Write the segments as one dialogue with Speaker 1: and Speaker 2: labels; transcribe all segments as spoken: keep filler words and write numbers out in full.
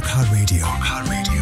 Speaker 1: Gorkha Radio. Gorkha Radio.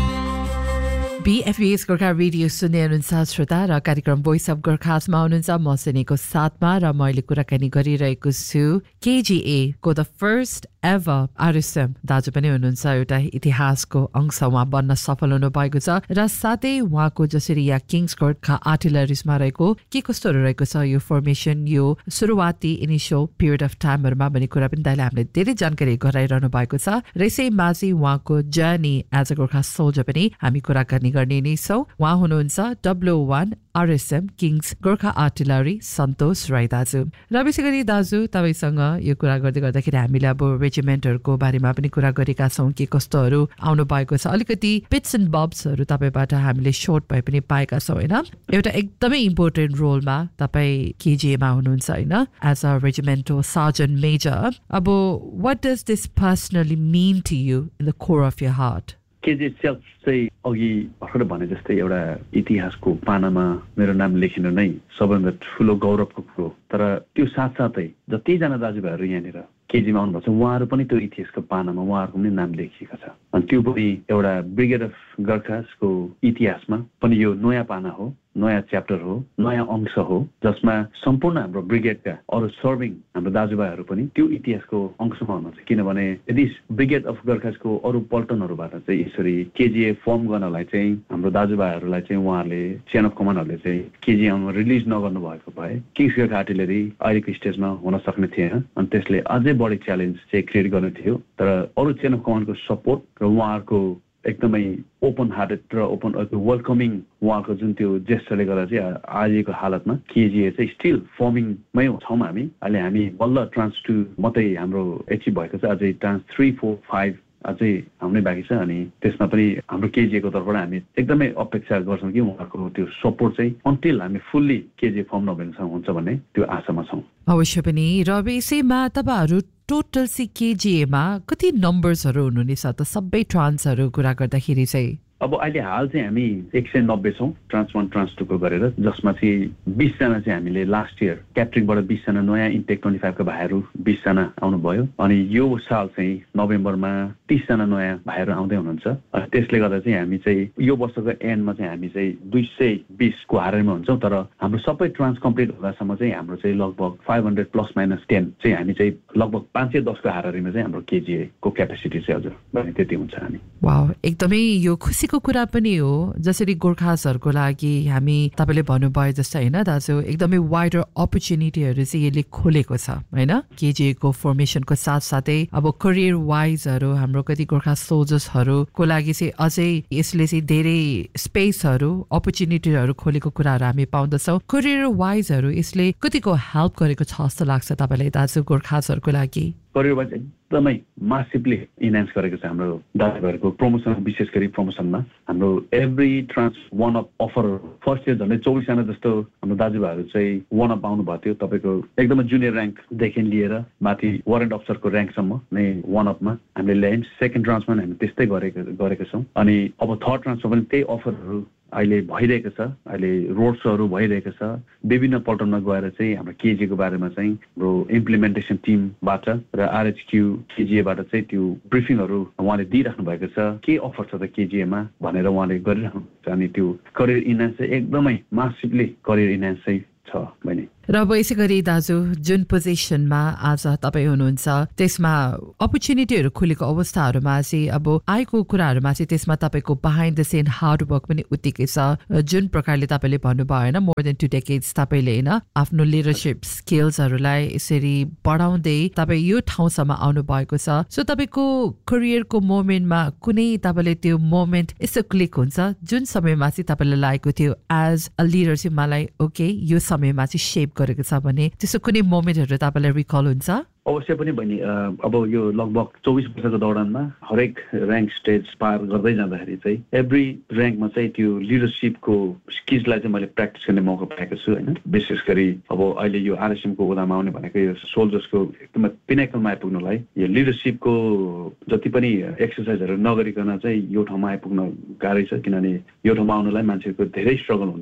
Speaker 2: BFS Gorkha radio सुन्ने हुनुहुन्छ श्रोता र कार्यक्रम भोइस अफ गोर्खासमा हुनुहुन्छ म सुनेको साथमा र मैले कुराकानी गरिरहेको छु केजीए को द फर्स्ट एभर आरएसएम दाजु पनि हुनुहुन्छ एउटा इतिहासको अंश उहाँ बन्न सफल हुनु भएको छ र साथै उहाँको जसरी यहाँ किङ्स गोर्खा आर्टिलरिजमा रहेको के कस्तोहरू रहेको छ यो फर्मेसन यो सुरुवाती इनिसियल पिरियड अफ टाइमहरूमा भन्ने कुरा पनि दाइले हामीले धेरै जानकारी गराइरहनु भएको छ र यसैमा चाहिँ उहाँको journey as a Gorkha soldier पनि हामी कुराकानी गर्ने नै छौँ उहाँ हुनुहुन्छ W one RSM Kings Gorkha artillery Santosh Rai दाजु र विशेष गरी दाजु तपाईँसँग यो कुरा गर्दै गर्दाखेरि हामीले अब रेजिमेन्टहरूको बारेमा पनि कुरा गरेका छौँ के कस्तोहरू आउनु भएको छ अलिकति पिट्स एन्ड बब्सहरू तपाईँबाट हामीले सर्ट भए पनि पाएका छौँ होइन एउटा एकदमै इम्पोर्टेन्ट रोलमा तपाईँ केजिएमा हुनुहुन्छ होइन as a regimental surgeon major अब what does this personally mean to you in the core of your heart
Speaker 3: KG self चाहिँ अघि भर्खर भने जस्तै एउटा इतिहासको पानामा मेरो नाम लेखिनु नै सबैभन्दा ठुलो गौरवको कुरो तर त्यो साथसाथै जतिजना दाजुभाइहरू यहाँनिर केजीमा आउनुभएको छ उहाँहरू पनि त्यो इतिहासको पानामा उहाँहरूको पनि नाम लेखिएको छ अनि त्यो पनि एउटा ब्रिगेड अफ गोर्खासको इतिहासमा पनि यो नयाँ पाना हो नयाँ च्याप्टर हो नयाँ अंश हो जसमा सम्पूर्ण हाम्रो ब्रिगेडका अरू सर्भिङ हाम्रो दाजुभाइहरू पनि त्यो इतिहासको अंशमा हुनुहुन्छ किनभने यदि ब्रिगेड अफ गोर्खासको अरू पल्टनहरूबाट चाहिँ यसरी केजिए फर्म गर्नलाई चाहिँ हाम्रो दाजुभाइहरूलाई चाहिँ उहाँहरूले चेन अफ कमान्डहरूले चाहिँ केजिएमा रिलिज नगर्नु भएको भए किङ्स गोर्खा आर्टिलरी अहिलेको स्टेजमा हुन सक्ने थिएन अनि त्यसले अझै बढी च्यालेन्ज चाहिँ क्रिएट गर्नु थियो तर अरू चेन अफ कमान्डको सपोर्ट र उहाँहरूको एकदमै ओपन हार्टेड र ओपन वेलकमिङ उहाँको जुन त्यो जेस्चरले गर्दा चाहिँ आजको हालतमा केजिए चाहिँ स्टिल फर्मिङमै छौँ हामी अहिले हामी बल्ल ट्रान्स टू मात्रै हाम्रो एचिभ भएको छ अझै ट्रान्स थ्री फोर फाइभ अझै आउनै बाँकी छ अनि त्यसमा पनि हाम्रो केजिएको तर्फबाट हामी एकदमै अपेक्षा गर्छौँ कि उहाँहरूको त्यो सपोर्ट चाहिँ अन्टिल हामी फुल्ली केजिए फर्म नभएसम्म हुन्छ भन्ने त्यो आशामा छौँ
Speaker 2: अवश्य पनि र यसैमा तपाईँहरू टोटल सी केजिएमा कति नम्बर्सहरू हुनुहुनेछ त सबै ट्रान्सहरू कुरा गर्दाखेरि चाहिँ
Speaker 3: अब अहिले हाल चाहिँ हामी एक सय नब्बे छौँ ट्रान्स वान ट्रान्स टूको गरेर जसमा चाहिँ बिसजना चाहिँ हामीले लास्ट इयर क्याप्ट्रिकबाट बिसजना नयाँ इन्टेक ट्वेन्टी फाइभका भाइहरू बिसजना आउनुभयो अनि यो साल चाहिँ नोभेम्बरमा तीसजना नयाँ भाइहरू आउँदै हुनुहुन्छ अनि त्यसले गर्दा चाहिँ हामी चाहिँ यो वर्षको एन्डमा चाहिँ हामी चाहिँ दुई सय बिसको हारेमा हुन्छौँ तर हाम्रो सबै ट्रान्स कम्प्लिट हुँदासम्म चाहिँ हाम्रो चाहिँ लगभग five hundred plus minus ten चाहिँ हामी चाहिँ लगभग पाँच सय दसको हारेमा चाहिँ हाम्रो केजिएको क्यापेसिटी चाहिँ हजुर भने त्यति हुन्छ हामी
Speaker 2: वाउ एकदमै यो खुसीको कुरा पनि हो जसरी गोर्खासहरूको लागि हामी तपाईँले भन्नुभयो जस्तै होइन दाजु एकदमै वाइडर अपर्च्युनिटीहरू चाहिँ यसले खोलेको छ होइन केजिएको फर्मेसनको साथसाथै अब करियर वाइजहरू हाम्रो कति गोर्खा सोल्जर्सहरूको लागि चाहिँ अझै यसले चाहिँ धेरै स्पेसहरू अपर्च्युनिटीहरू खोलेको कुराहरू हामी पाउँदछौँ करियर वाइजहरू यसले कतिको हेल्प गरेको छ जस्तो लाग्छ तपाईँलाई दाजु गोर्खासहरूको लागि
Speaker 3: करियर वाइज एकदमै मासिभली इन्हान्स गरेको छ हाम्रो दाजुभाइहरूको प्रमोसन विशेष गरी प्रमोसनमा हाम्रो every trans one up offer first year झन्डै चौबिसजना जस्तो हाम्रो दाजुभाइहरू चाहिँ वान अप आउनु भएको थियो तपाईँको एकदमै जुनियर ऱ्याङ्कदेखि लिएर माथि वारेन्ट अफिसरको ऱ्याङ्कसम्म नै वान अपमा हामीले ल्यायौँ सेकेन्ड ट्रान्समा हामी त्यस्तै गरेको गरेका छौँ अनि अब थर्ड ट्रान्समा पनि त्यही अफरहरू अहिले भइरहेको छ अहिले रोड सोहरू भइरहेको छ विभिन्न पल्टनमा गएर चाहिँ हाम्रो केजिएको बारेमा चाहिँ हाम्रो इम्प्लिमेन्टेसन टिमबाट र आरएचक्यू केजिएबाट चाहिँ त्यो ब्रिफिङहरू उहाँले दिइराख्नु भएको छ के अफर छ त केजिएमा भनेर उहाँले गरिराख्नु हुन्छ अनि त्यो करियर इन्हान्स चाहिँ एकदमै मासिभली करियर इन्हान्स चाहिँ छ बहिनी
Speaker 2: र अब यसै गरी दाजु जुन पोजिसनमा आज तपाईँ हुनुहुन्छ त्यसमा अपर्च्युनिटीहरू खुलेको अवस्थाहरूमा चाहिँ अब आएको कुराहरूमा चाहिँ त्यसमा तपाईँको behind the scene hard work पनि उत्तिकै छ जुन प्रकारले तपाईँले भन्नुभयो होइन मोर देन टु डेकेड्स तपाईँले होइन आफ्नो लिडरसिप स्किल्सहरूलाई यसरी बढाउँदै तपाईँ यो ठाउँसम्म आउनु भएको छ सो तपाईँको करियरको मोमेन्टमा कुनै तपाईँले त्यो मोमेन्ट यस्तो क्लिक हुन्छ जुन समयमा चाहिँ तपाईँलाई लागेको थियो एज अ लिडर चाहिँ मलाई ओके यो समयमा चाहिँ सेप गरेको छ भने त्यस्तो कुनै मोमेन्टहरू तपाईँलाई रिकल हुन्छ
Speaker 3: अवश्य पनि बहिनी अब यो लगभग चौबिस वर्षको दौरानमा हरेक ऱ्याङ्क स्टेज पार गर्दै जाँदाखेरि चाहिँ एभ्री ऱ्याङ्कमा चाहिँ त्यो लिडरसिपको स्किल्सलाई चाहिँ मैले प्र्याक्टिस गर्ने मौका पाएको छु होइन विशेष गरी अब अहिले यो आरएसएमको ओदामा आउने भनेको यो सोल्जर्सको एकदमै पिनाकलमा आइपुग्नलाई यो लिडरसिपको जति पनि एक्सर्साइजहरू नगरिकन चाहिँ यो ठाउँमा आइपुग्न गाह्रै छ किनभने यो ठाउँमा आउनलाई मान्छेको धेरै स्ट्रगल हुन्छ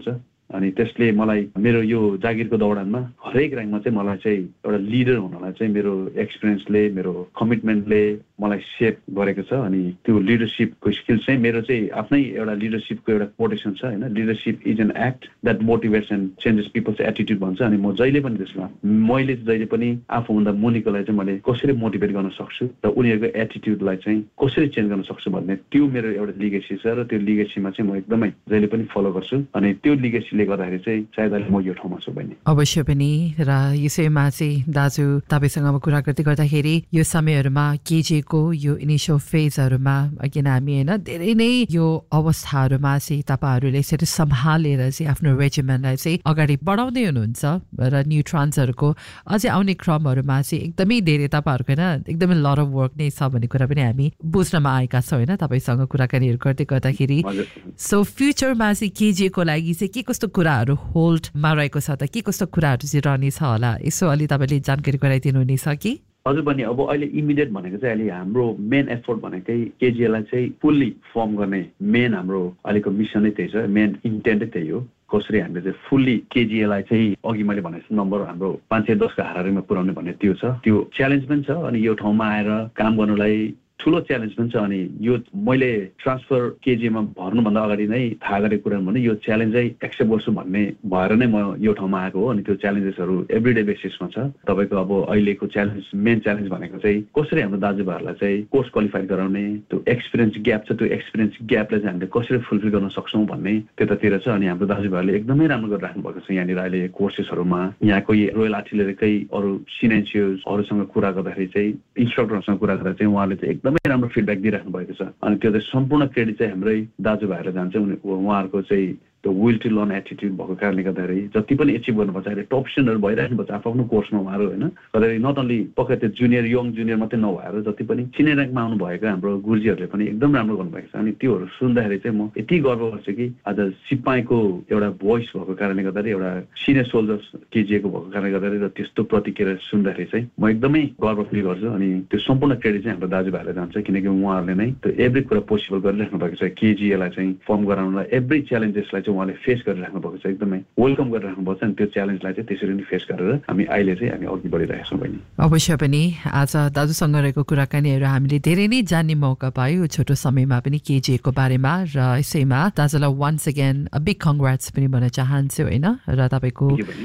Speaker 3: अनि त्यसले मलाई मेरो यो जागिरको दौडानमा हरेक र्याङ्कमा चाहिँ मलाई चाहिँ एउटा लिडर हुनलाई चाहिँ मेरो एक्सपिरियन्सले मेरो कमिटमेन्टले मलाई सेप गरेको छ। अनि त्यो लिडरसिपको स्किल चाहिँ मेरो चाहिँ आफ्नै एउटा लिडरसिपको एउटा कोटेसन छ होइन, leadership is an act that motivates and changes people's attitude भन्छ। अनि म जहिले पनि त्यसमा मैले जहिले पनि आफूभन्दा मुनिकोलाई चाहिँ मैले कसरी मोटिभेट गर्न सक्छु र उनीहरूको एटिट्युडलाई चाहिँ कसरी चेन्ज गर्न सक्छु भन्ने त्यो मेरो एउटा लिगेसी छ र त्यो लिगेसीमा चाहिँ म एकदमै जहिले पनि फलो गर्छु। अनि त्यो लिगेसीले गर्दाखेरि चाहिँ सायद अहिले म यो ठाउँमा छु बहिनी।
Speaker 2: अवश्य पनि। र यसैमा चाहिँ दाजु तपाईँसँग अब कुरा गर्दै गर्दाखेरि यो समयहरूमा केजीको यो इनिसियल फेजहरूमा अघि हामी होइन धेरै नै यो अवस्थाहरूमा चाहिँ तपाईँहरूले यसरी सम्हालेर चाहिँ आफ्नो रेजिमेन्टलाई चाहिँ अगाडि बढाउँदै हुनुहुन्छ र न्युट्रान्सहरूको अझै आउने क्रमहरूमा चाहिँ एकदमै धेरै तपाईँहरूको होइन एकदमै लट अफ वर्क नै छ भन्ने कुरा पनि हामी बुझ्नमा आएका छौँ होइन तपाईँसँग कुराकानीहरू गर्दै गर्दाखेरि। सो फ्युचरमा चाहिँ केजीको लागि चाहिँ के कस्तो कुराहरू होल्डमा रहेको छ त, के कस्तो कुराहरू चाहिँ रहनेछ होला, यसो अलि तपाईँले जानकारी गराइदिनु हुनेछ कि?
Speaker 3: हजुर बहिनी, अब अहिले इमिडिएट भनेको चाहिँ अहिले हाम्रो मेन एफोर्ट भनेकै केजिएलाई चाहिँ फुल्ली फर्म गर्ने मेन हाम्रो अहिलेको मिसनै त्यही छ, मेन इन्टेन्टै त्यही हो। कसरी हामीले चाहिँ फुल्ली केजिएलाई चाहिँ अघि मैले भनेको नम्बर हाम्रो पाँच सय दसको हाराहारीमा पुर्याउने भन्ने त्यो छ। त्यो च्यालेन्ज पनि छ। अनि यो ठाउँमा आएर काम गर्नुलाई ठुलो च्यालेन्ज पनि छ। अनि यो मैले ट्रान्सफर केजीमा भर्नुभन्दा अगाडि नै थाहा गरेको कुरा भने यो च्यालेन्जै एक्सेप्ट गर्छु भन्ने भएर नै म यो ठाउँमा आएको हो। अनि त्यो च्यालेन्जेसहरू एभ्रिडे बेसिसमा छ। तपाईँको अब अहिलेको च्यालेन्ज मेन च्यालेन्ज भनेको चाहिँ कसरी हाम्रो दाजुभाइहरूलाई चाहिँ कोर्स क्वालिफाई गराउने, त्यो एक्सपिरियन्स ग्याप छ, त्यो एक्सपिरियन्स ग्यापलाई चाहिँ हामीले कसरी फुलफिल गर्न सक्छौँ भन्ने त्यतातिर छ। अनि हाम्रो दाजुभाइहरूले एकदमै राम्रो गरिराख्नु भएको छ यहाँनिर अहिले कोर्सेसहरूमा। यहाँ कोही रोयल आर्टिलरीकै अरू सिनेन्सियर्सहरूसँग कुरा गर्दाखेरि चाहिँ इन्स्ट्रक्टरहरूसँग कुरा गर्दा चाहिँ उहाँले चाहिँ एकदमै राम्रो फिडब्याक दिइराख्नु भएको छ। अनि त्यो चाहिँ सम्पूर्ण क्रेडिट चाहिँ हाम्रै दाजुभाइहरूलाई जान्छ। उहाँहरूको चाहिँ त्यो विल टु लर्न एटिट्युड भएको कारणले गर्दाखेरि जति पनि एचिभ गर्नुपर्छ अहिले टप स्टुडेन्टहरू भइराख्नुपर्छ आफ्नो कोर्समा उहाँहरू होइन। गर्दाखेरि नट ओन्ली पक्कै त्यो जुनियर यङ जुनियर मात्रै नभएर जति पनि सिनियर ऱ्याङ्कमा आउनु भएको हाम्रो गुरुजीहरूले पनि एकदम राम्रो गर्नुभएको छ। अनि त्योहरू सुन्दाखेरि चाहिँ म यति गर्व गर्छु कि आज सिपाहीको एउटा भोइस भएको कारणले गर्दाखेरि एउटा सिनियर सोल्जर्स केजिएको भएको कारणले गर्दाखेरि र त्यस्तो प्रतिक्रिया सुन्दाखेरि चाहिँ म एकदमै गर्व फिल गर्छु। अनि त्यो सम्पूर्ण क्रेडिट चाहिँ हाम्रो दाजुभाइहरूलाई जान्छ किनकि उहाँहरूले नै त्यो एभ्री कुरा पोसिबल गरिराख्नु भएको छ। केजिएलाई चाहिँ फर्म गराउनलाई एभ्री च्यालेन्जेसलाई चाहिँ उहाँले फेस गरिराख्नु भएको छ, एकदमै वेलकम गरिराख्नु भएको छ। अनि त्यो च्यालेन्जलाई चाहिँ त्यसरी नै फेस गरेर हामी अहिले चाहिँ हामी अघि बढिरहेका छौँ बहिनी।
Speaker 2: अवश्य पनि। आज दाजुसँग रहेको कुराकानीहरू हामीले धेरै नै जान्ने मौका पायो छोटो समयमा पनि केजिएको बारेमा। र यसैमा दाजुलाई once again a big congrats पनि भन्न चाहन्छु होइन। र तपाईँको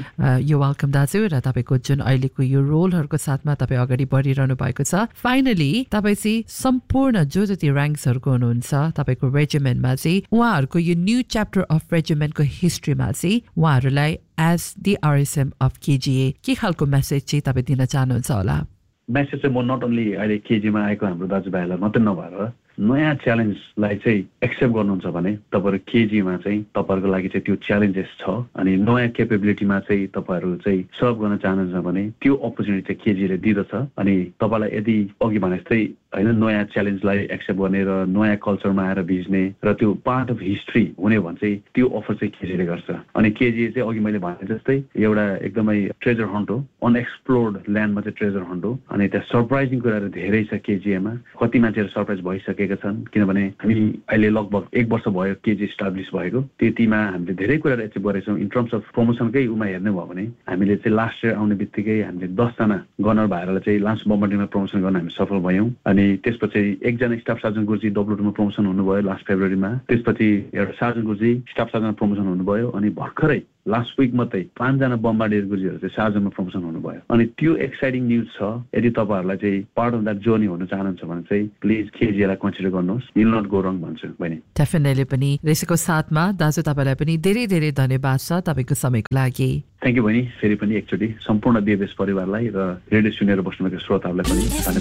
Speaker 2: यो वेलकम दाजु र तपाईँको जुन अहिलेको यो रोलहरूको साथमा तपाईँ अगाडि बढिरहनु भएको छ। फाइनली तपाईँ चाहिँ सम्पूर्ण जो जति ऱ्याङ्क्सहरूको हुनुहुन्छ तपाईँको रेजिमेन्टमा चाहिँ उहाँहरूको यो न्यू च्याप्टर अफ रेजिमेन्टको हिस्ट्रीमा चाहिँ उहाँहरूलाई एज दी आरएसएम अफ केजिए के खालको मेसेज चाहिँ तपाईँ दिन चाहनुहुन्छ होला?
Speaker 3: मेसेज चाहिँ म नट ओन्ली अहिले केजीमा आएको हाम्रो दाजुभाइहरूलाई मात्रै नभएर नयाँ च्यालेन्जलाई चाहिँ एक्सेप्ट गर्नुहुन्छ भने तपाईँहरू केजीमा चाहिँ तपाईँहरूको लागि चाहिँ त्यो च्यालेन्जेस छ। अनि नयाँ केपेबिलिटीमा चाहिँ तपाईँहरू चाहिँ सर्भ गर्न चाहनुहुन्छ भने त्यो अपर्च्युनिटी चाहिँ केजीले दिँदछ। अनि तपाईँलाई यदि अघि भने जस्तै होइन नयाँ च्यालेन्जलाई एक्सेप्ट गर्ने र नयाँ कल्चरमा आएर भिज्ने र त्यो पार्ट अफ हिस्ट्री हुने भने चाहिँ त्यो अफर चाहिँ केजीले गर्छ। अनि केजी चाहिँ अघि मैले भने जस्तै एउटा एकदमै ट्रेजर हन्ट हो, अनएक्सप्लोर्ड ल्यान्डमा चाहिँ ट्रेजर हन्ट हो। अनि त्यहाँ सरप्राइजिङ कुराहरू धेरै छ केजीएमा। कति मान्छेहरू सरप्राइज भइसके छन् किनभने हामी अहिले लगभग एक वर्ष भयो केजी इस्टाब्लिस भएको। त्यतिमा हामीले धेरै कुराहरू एचिभ गरेका छौँ। इन टर्म्स अफ प्रमोसनकै उमा हेर्ने भयो भने हामीले चाहिँ लास्ट इयर आउने बित्तिकै हामीले दसजना गनर भाइहरूलाई चाहिँ लान्च बम्बार्डिङमा प्रमोसन गर्न हामी सफल भयौँ। अनि त्यसपछि एकजना स्टाफ सार्जन गुरुजी डब्लु टूमा प्रमोसन हुनुभयो लास्ट फेब्रुअरीमा। त्यसपछि एउटा सार्जन गुरुजी स्टाफ सार्जन प्रमोसन हुनुभयो। अनि भर्खरै लास्ट विक मात्रै पाँचजना बम्बार्डियर गुरुजीहरू चाहिँ सार्जनमा प्रमोसन हुनुभयो। अनि त्यो एक्साइटिङ न्युज छ। यदि तपाईँहरूलाई चाहिँ पार्ट अफ द्याट जर्नी हुन चाहनुहुन्छ भने चाहिँ प्लिज केजीएलाई कन्सिडर गर्नुहोस्। विल नट गो रङ भन्छु बहिनी।
Speaker 2: डेफिनेटली पनि। यसको साथमा दाजु तपाईँलाई पनि धेरै धेरै धन्यवाद छ तपाईँको समयको लागि।
Speaker 3: थ्याङ्क यू बहिनी। फेरि पनि एकचोटि सम्पूर्ण देवेश परिवारलाई र रेडियो सुनेर बस्नुभएको श्रोताहरूलाई पनि धन्यवाद।